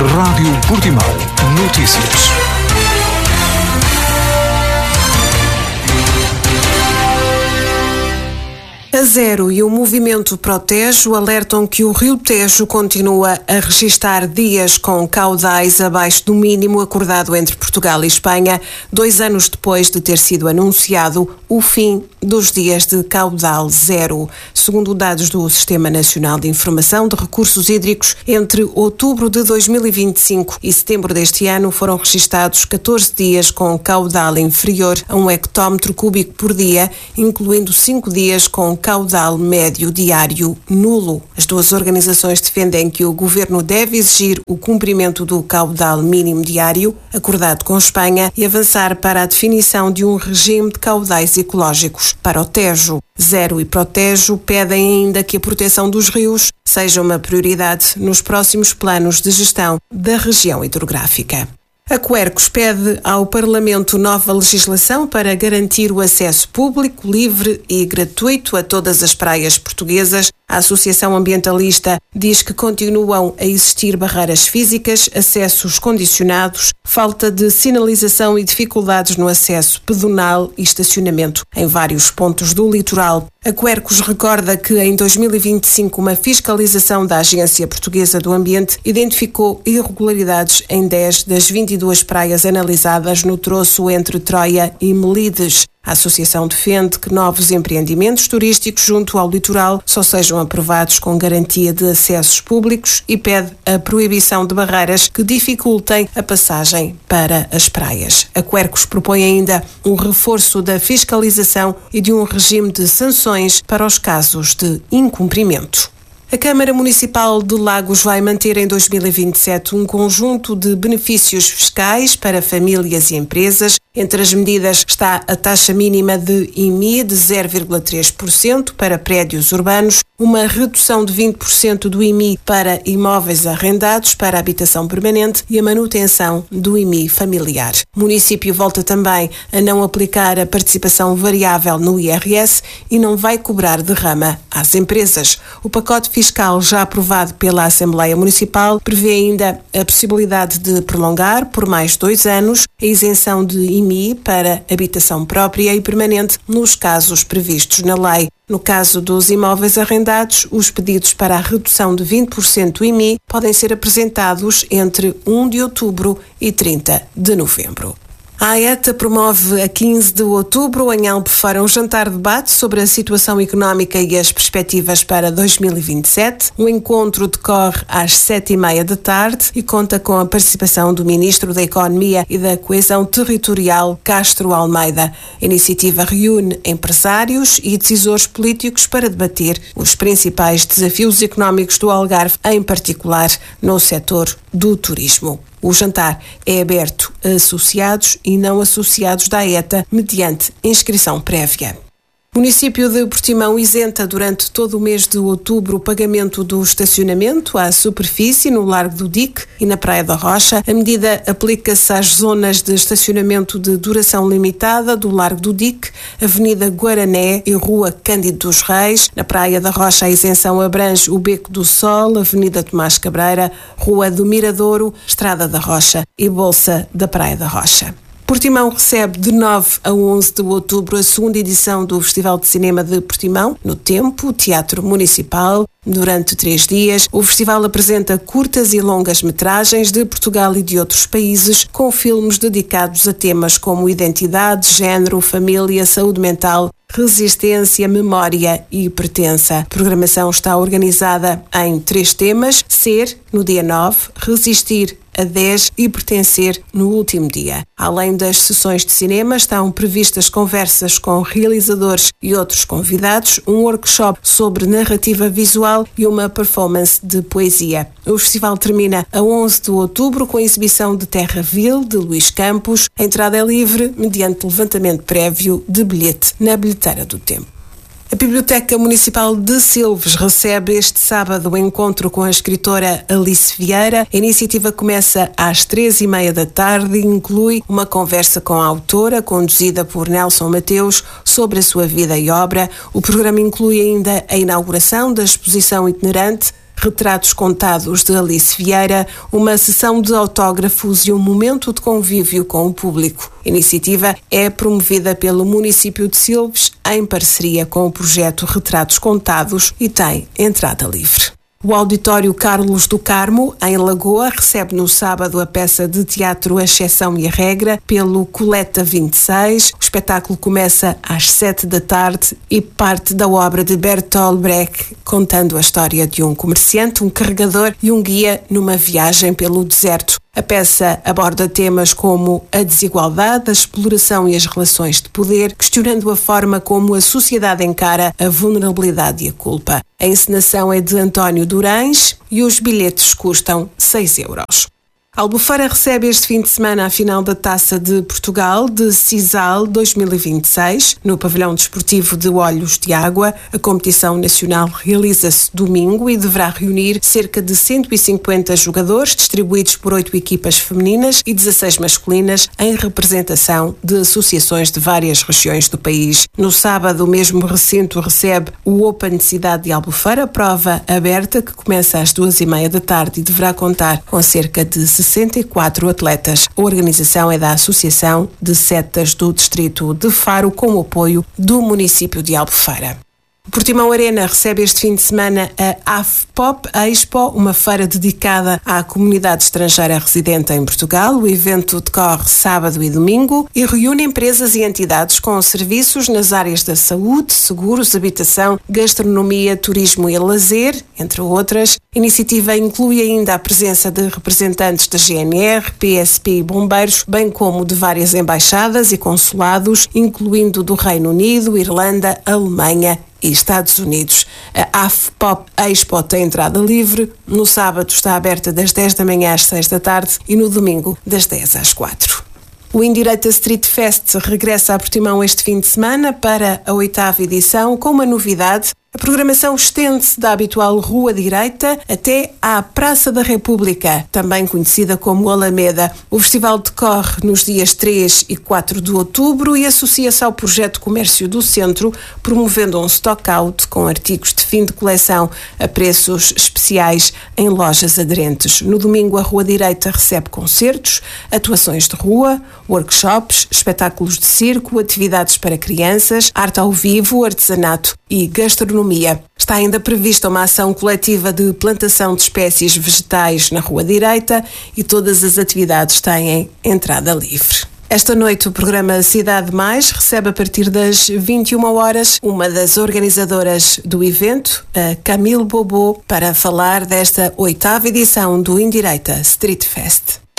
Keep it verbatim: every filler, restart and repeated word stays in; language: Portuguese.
Rádio Portimão. Notícias. A Zero e o movimento Protejo alertam que o Rio Tejo continua a registrar dias com caudais abaixo do mínimo acordado entre Portugal e Espanha, dois anos depois de ter sido anunciado o fim dos dias de caudal zero. Segundo dados do Sistema Nacional de Informação de Recursos Hídricos, entre outubro de dois mil e vinte e cinco e setembro deste ano foram registados catorze dias com caudal inferior a um hectómetro cúbico por dia, incluindo cinco dias com caudal médio diário nulo. As duas organizações defendem que o governo deve exigir o cumprimento do caudal mínimo diário, acordado com Espanha, e avançar para a definição de um regime de caudais ecológicos para o Tejo. Zero e Protejo pedem ainda que a proteção dos rios seja uma prioridade nos próximos planos de gestão da região hidrográfica. A Quercus pede ao Parlamento nova legislação para garantir o acesso público, livre e gratuito a todas as praias portuguesas. A Associação Ambientalista diz que continuam a existir barreiras físicas, acessos condicionados, falta de sinalização e dificuldades no acesso pedonal e estacionamento em vários pontos do litoral. A Quercus recorda que em dois mil e vinte e cinco uma fiscalização da Agência Portuguesa do Ambiente identificou irregularidades em dez das vinte e duas praias analisadas no troço entre Troia e Melides. A associação defende que novos empreendimentos turísticos junto ao litoral só sejam aprovados com garantia de acessos públicos e pede a proibição de barreiras que dificultem a passagem para as praias. A Quercus propõe ainda um reforço da fiscalização e de um regime de sanções para os casos de incumprimento. A Câmara Municipal de Lagos vai manter em dois mil e vinte e sete um conjunto de benefícios fiscais para famílias e empresas. Entre as medidas está a taxa mínima de I M I de zero vírgula três por cento para prédios urbanos, uma redução de vinte por cento do I M I para imóveis arrendados para habitação permanente e a manutenção do I M I familiar. O município volta também a não aplicar a participação variável no I R S e não vai cobrar derrama às empresas. O pacote fiscal já aprovado pela Assembleia Municipal prevê ainda a possibilidade de prolongar por mais dois anos a isenção de I M I para habitação própria e permanente nos casos previstos na lei. No caso dos imóveis arrendados, os pedidos para a redução de vinte por cento do I M I podem ser apresentados entre primeiro de outubro e trinta de novembro. A AETA promove a quinze de outubro em Albufeira um jantar-debate sobre a situação económica e as perspectivas para dois mil e vinte e sete. O encontro decorre às sete e meia da tarde e conta com a participação do Ministro da Economia e da Coesão Territorial, Castro Almeida. A iniciativa reúne empresários e decisores políticos para debater os principais desafios económicos do Algarve, em particular no setor do turismo. O jantar é aberto a associados e não associados da AETA mediante inscrição prévia. O município de Portimão isenta durante todo o mês de outubro o pagamento do estacionamento à superfície no Largo do Dique e na Praia da Rocha. A medida aplica-se às zonas de estacionamento de duração limitada do Largo do Dique, Avenida Guarané e Rua Cândido dos Reis. Na Praia da Rocha a isenção abrange o Beco do Sol, Avenida Tomás Cabreira, Rua do Miradouro, Estrada da Rocha e Bolsa da Praia da Rocha. Portimão recebe de nove a onze de outubro a segunda edição do Festival de Cinema de Portimão, no Tempo, Teatro Municipal. Durante três dias, o festival apresenta curtas e longas metragens de Portugal e de outros países, com filmes dedicados a temas como identidade, género, família, saúde mental, resistência, memória e pertença. A programação está organizada em três temas: ser, no dia nove, resistir, a dez e pertencer no último dia. Além das sessões de cinema, estão previstas conversas com realizadores e outros convidados, um workshop sobre narrativa visual e uma performance de poesia. O festival termina a onze de outubro com a exibição de Terraville, de Luís Campos. A entrada é livre mediante levantamento prévio de bilhete na bilheteira do Tempo. A Biblioteca Municipal de Silves recebe este sábado o encontro com a escritora Alice Vieira. A iniciativa começa às três e meia da tarde e inclui uma conversa com a autora, conduzida por Nelson Mateus, sobre a sua vida e obra. O programa inclui ainda a inauguração da exposição itinerante Retratos Contados de Alice Vieira, uma sessão de autógrafos e um momento de convívio com o público. A iniciativa é promovida pelo município de Silves em parceria com o projeto Retratos Contados e tem entrada livre. O Auditório Carlos do Carmo, em Lagoa, recebe no sábado a peça de teatro A Exceção e a Regra, pelo Coleta vinte e seis. O espetáculo começa às sete da tarde e parte da obra de Bertolt Brecht, contando a história de um comerciante, um carregador e um guia numa viagem pelo deserto. A peça aborda temas como a desigualdade, a exploração e as relações de poder, questionando a forma como a sociedade encara a vulnerabilidade e a culpa. A encenação é de António Durães e os bilhetes custam seis euros. A Albufeira recebe este fim de semana a final da Taça de Portugal de Sisal dois mil e vinte e seis, no pavilhão desportivo de Olhos de Água. A competição nacional realiza-se domingo e deverá reunir cerca de cento e cinquenta jogadores, distribuídos por oito equipas femininas e dezasseis masculinas, em representação de associações de várias regiões do país. No sábado, o mesmo recinto recebe o Open Cidade de Albufeira, prova aberta que começa às duas e meia da tarde e deverá contar com cerca de sessenta e quatro atletas. A organização é da Associação de Setas do Distrito de Faro, com o apoio do município de Albufeira. O Portimão Arena recebe este fim de semana a AFPOP Expo, uma feira dedicada à comunidade estrangeira residente em Portugal. O evento decorre sábado e domingo e reúne empresas e entidades com serviços nas áreas da saúde, seguros, habitação, gastronomia, turismo e lazer, entre outras. A iniciativa inclui ainda a presença de representantes da G N R, P S P e bombeiros, bem como de várias embaixadas e consulados, incluindo do Reino Unido, Irlanda, Alemanha e Estados Unidos. A AFPOP Expo tem entrada livre. No sábado está aberta das dez da manhã às seis da tarde e no domingo das dez às quatro. O Indireita Street Fest regressa a Portimão este fim de semana para a oitava edição, com uma novidade. A programação estende-se da habitual Rua Direita até à Praça da República, também conhecida como Alameda. O festival decorre nos dias três e quatro de outubro e associa-se ao projeto Comércio do Centro, promovendo um stock-out com artigos de fim de coleção a preços especiais em lojas aderentes. No domingo, a Rua Direita recebe concertos, atuações de rua, workshops, espetáculos de circo, atividades para crianças, arte ao vivo, artesanato e gastronomia. Está ainda prevista uma ação coletiva de plantação de espécies vegetais na Rua Direita e todas as atividades têm entrada livre. Esta noite o programa Cidade Mais recebe a partir das vinte e uma horas uma das organizadoras do evento, a Camille Bobot, para falar desta oitava edição do Indireita Street Fest.